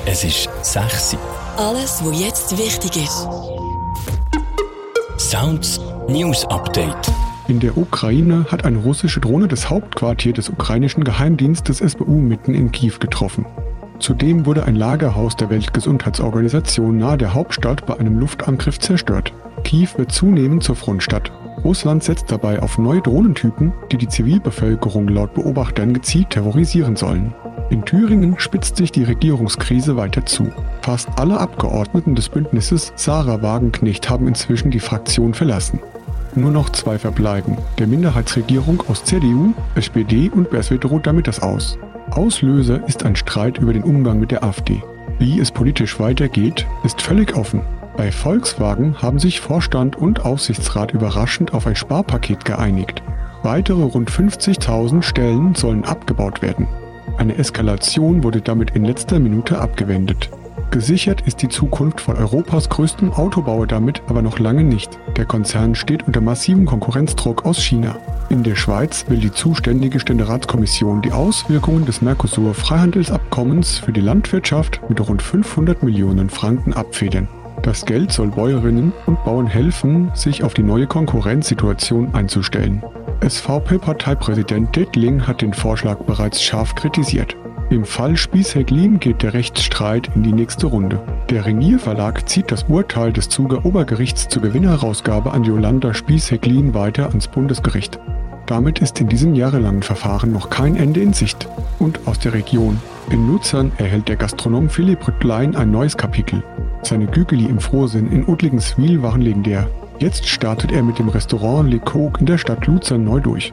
Es ist 6 Uhr. Alles, was jetzt wichtig ist. Sounds News Update. In der Ukraine hat eine russische Drohne das Hauptquartier des ukrainischen Geheimdienstes SBU mitten in Kiew getroffen. Zudem wurde ein Lagerhaus der Weltgesundheitsorganisation nahe der Hauptstadt bei einem Luftangriff zerstört. Kiew wird zunehmend zur Frontstadt. Russland setzt dabei auf neue Drohnentypen, die die Zivilbevölkerung laut Beobachtern gezielt terrorisieren sollen. In Thüringen spitzt sich die Regierungskrise weiter zu. Fast alle Abgeordneten des Bündnisses Sarah Wagenknecht haben inzwischen die Fraktion verlassen. Nur noch 2 verbleiben. Der Minderheitsregierung aus CDU, SPD und BSW droht damit das Aus. Auslöser ist ein Streit über den Umgang mit der AfD. Wie es politisch weitergeht, ist völlig offen. Bei Volkswagen haben sich Vorstand und Aufsichtsrat überraschend auf ein Sparpaket geeinigt. Weitere rund 50.000 Stellen sollen abgebaut werden. Eine Eskalation wurde damit in letzter Minute abgewendet. Gesichert ist die Zukunft von Europas größtem Autobauer damit aber noch lange nicht. Der Konzern steht unter massivem Konkurrenzdruck aus China. In der Schweiz will die zuständige Ständeratskommission die Auswirkungen des Mercosur-Freihandelsabkommens für die Landwirtschaft mit rund 500 Millionen Franken abfedern. Das Geld soll Bäuerinnen und Bauern helfen, sich auf die neue Konkurrenzsituation einzustellen. SVP-Parteipräsident Dettling hat den Vorschlag bereits scharf kritisiert. Im Fall Spies-Hägglin geht der Rechtsstreit in die nächste Runde. Der Ringier Verlag zieht das Urteil des Zuger Obergerichts zur Gewinnherausgabe an Jolanda Spies-Hägglin weiter ans Bundesgericht. Damit ist in diesem jahrelangen Verfahren noch kein Ende in Sicht. Und aus der Region. In Luzern erhält der Gastronom Philipp Rüttlein ein neues Kapitel. Seine Gügeli im Frohsinn in Udligenswil waren legendär. Jetzt startet er mit dem Restaurant Le Coq in der Stadt Luzern neu durch.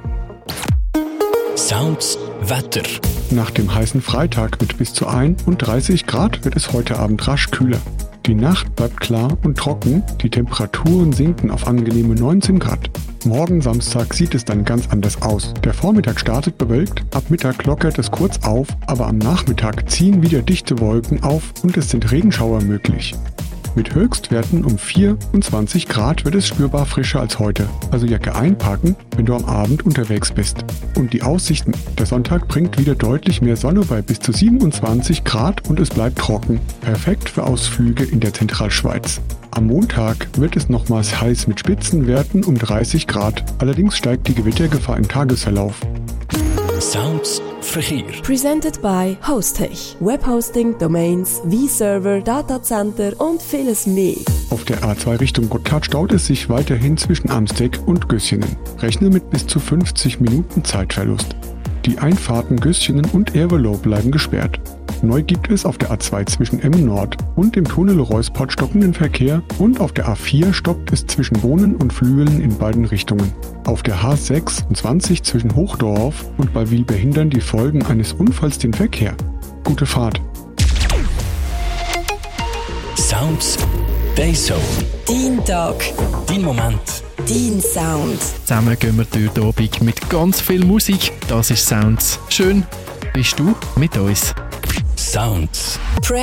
Sounds Wetter. Nach dem heißen Freitag mit bis zu 31 Grad wird es heute Abend rasch kühler. Die Nacht bleibt klar und trocken, die Temperaturen sinken auf angenehme 19 Grad. Morgen Samstag sieht es dann ganz anders aus. Der Vormittag startet bewölkt, ab Mittag lockert es kurz auf, aber am Nachmittag ziehen wieder dichte Wolken auf und es sind Regenschauer möglich. Mit Höchstwerten um 24 Grad wird es spürbar frischer als heute, also Jacke einpacken, wenn du am Abend unterwegs bist. Und die Aussichten, der Sonntag bringt wieder deutlich mehr Sonne bei bis zu 27 Grad und es bleibt trocken. Perfekt für Ausflüge in der Zentralschweiz. Am Montag wird es nochmals heiß mit Spitzenwerten um 30 Grad, allerdings steigt die Gewittergefahr im Tagesverlauf. Sounds Verkehr. Presented by Hostech. Webhosting, Domains, V-Server, Datacenter und vieles mehr. Auf der A2 Richtung Gotthard staut es sich weiterhin zwischen Amsteg und Gössingen. Rechne mit bis zu 50 Minuten Zeitverlust. Die Einfahrten Gössingen und Ervelo bleiben gesperrt. Neu gibt es auf der A2 zwischen Emmen Nord und dem Tunnel Reusport stockenden Verkehr und auf der A4 stockt es zwischen Bohnen und Flüelen in beiden Richtungen. Auf der H26 zwischen Hochdorf und Ballwil behindern die Folgen eines Unfalls den Verkehr. Gute Fahrt! Sounds Dayzone. Dein Tag. Dein Moment. Dein Sound. Zusammen gehen wir durch den Abend mit ganz viel Musik. Das ist Sounds. Schön bist du mit uns. Sounds.